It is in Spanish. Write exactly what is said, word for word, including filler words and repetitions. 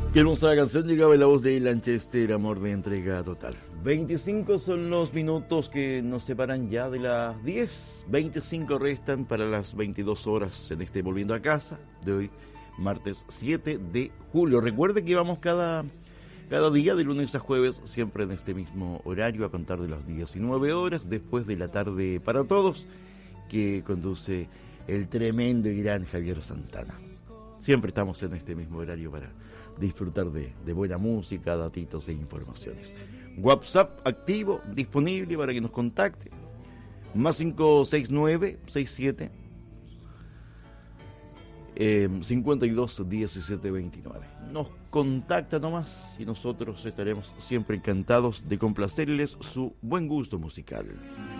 Qué hermosa canción, llegaba en la voz de Lanchester, Amor de entrega total. veinticinco son los minutos que nos separan ya de las diez. veinticinco restan para las veintidós horas en este Volviendo a Casa de hoy, martes siete de julio. Recuerde que vamos cada, cada día, de lunes a jueves, siempre en este mismo horario, a contar de las diecinueve horas, después de la tarde para todos, que conduce el tremendo y gran Javier Santana. Siempre estamos en este mismo horario para disfrutar de, de buena música, datitos e informaciones. WhatsApp activo, disponible para que nos contacte. Más cinco seis nueve seis siete eh, cincuenta y dos diecisiete veintinueve. Nos contacta nomás y nosotros estaremos siempre encantados de complacerles su buen gusto musical.